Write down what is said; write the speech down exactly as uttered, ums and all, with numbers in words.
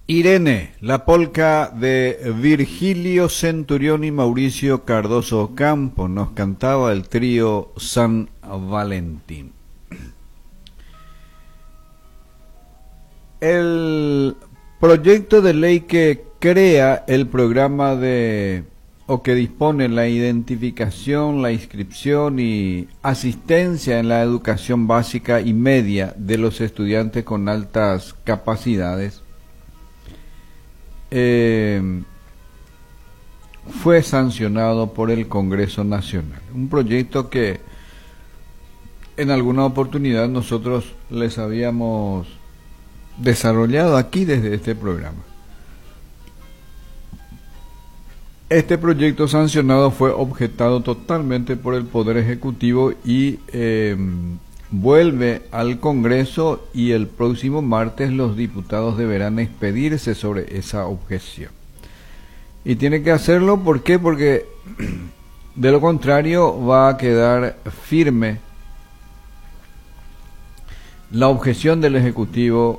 Irene, la polca de Virgilio Centurión y Mauricio Cardoso Campo, nos cantaba el trío San Valentín. El proyecto de ley que crea el programa de o que dispone la identificación, la inscripción y asistencia en la educación básica y media de los estudiantes con altas capacidades eh, fue sancionado por el Congreso Nacional. Un proyecto que en alguna oportunidad nosotros les habíamos desarrollado aquí desde este programa. Este proyecto sancionado fue objetado totalmente por el Poder Ejecutivo y eh, vuelve al Congreso, y el próximo martes los diputados deberán expedirse sobre esa objeción. Y tiene que hacerlo, ¿por qué? Porque de lo contrario va a quedar firme la objeción del Ejecutivo